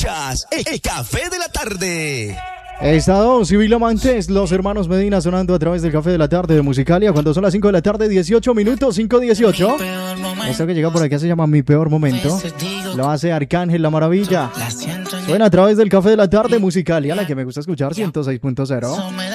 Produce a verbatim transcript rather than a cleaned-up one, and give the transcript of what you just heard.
Escuchas el Café de la Tarde. Estados Civil Amantes, los hermanos Medina sonando a través del Café de la Tarde de Musicalia cuando son las cinco de la tarde, dieciocho minutos, cinco dieciocho. Esto que llega por acá se llama Mi Peor Momento. Lo hace Arcángel La Maravilla. Suena a través del Café de la Tarde Musicalia, la que me gusta escuchar, ciento seis punto cero.